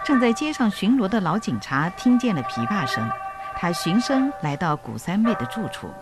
正在街上巡逻的老警察听见了琵琶声，他循声来到古三妹的住处。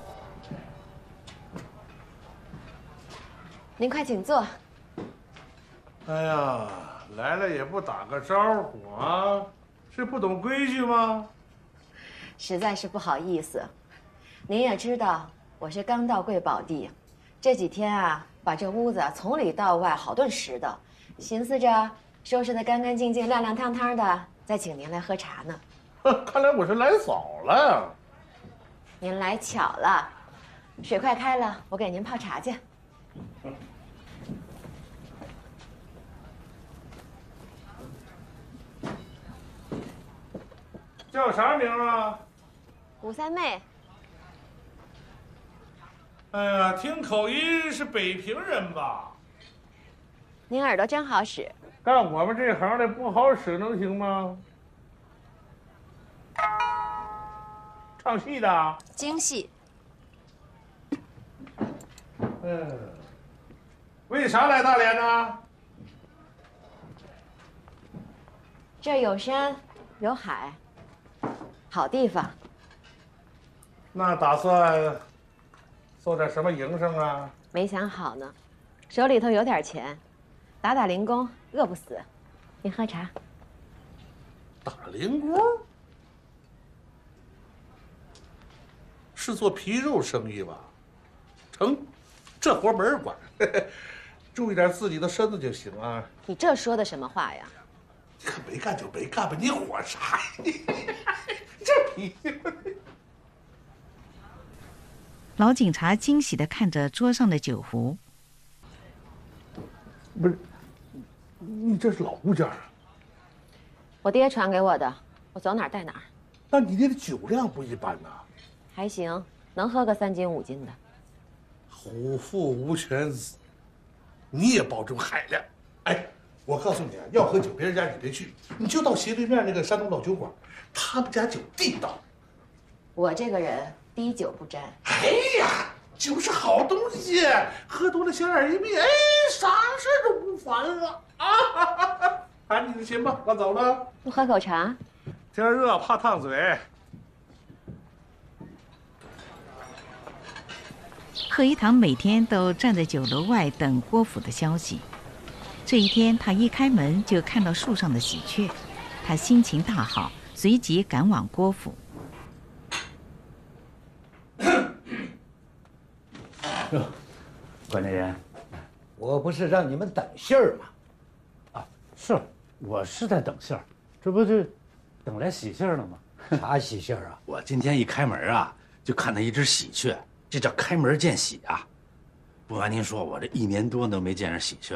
您快请坐。 哎呀，来了也不打个招呼啊，是不懂规矩吗？ 实在是不好意思。您也知道，我是刚到贵宝地，这几天啊，把这屋子从里到外好顿拾的，寻思着收拾得干干净净、亮亮堂堂的，再请您来喝茶呢。 看来我是来早了。 您来巧了，水快开了，我给您泡茶去。 叫啥名啊？ 古三妹。 哎呀，听口音是北平人吧？ 您耳朵真好使。 干我们这行的不好使能行吗？唱戏的？ 京戏。 为啥来大连呢？ 这儿有山有海，好地方。 那打算做点什么营生啊？ 没想好呢，手里头有点钱，打打零工，饿不死。您喝茶。 打零工？是做皮肉生意吧？成，这活没人管，注意点自己的身子就行啊。 你这说的什么话呀？ 可没干就没干吧，你火啥呀？这脾气。 老警察惊喜地看着桌上的酒壶。 不是，你这是老物件啊？ 我爹传给我的，我走哪儿带哪儿。 那你这个酒量不一般呐。 还行，能喝个3斤5斤的。 虎父无犬子，你也保重海量。哎，我告诉你啊，要喝酒，别人家你别去，你就到斜对面那个山东老酒馆，他们家酒地道。 我这个人滴酒不沾。 哎呀，酒是好东西，喝多了小眼一闭，哎，啥事都不烦了啊！赶你的心吧，我走了。 不喝口茶？ 天热怕烫嘴。 贺一堂每天都站在酒楼外等郭府的消息。这一天，他一开门就看到树上的喜鹊，他心情大好，随即赶往郭府。 哟，管家人，我不是让你们等信儿吗？ 啊，是，我是在等信儿，这不就等来喜信儿了吗？ 啥喜信儿啊？ 我今天一开门啊，就看到一只喜鹊，这叫开门见喜啊！不瞒您说，我这1年多都没见着喜鹊。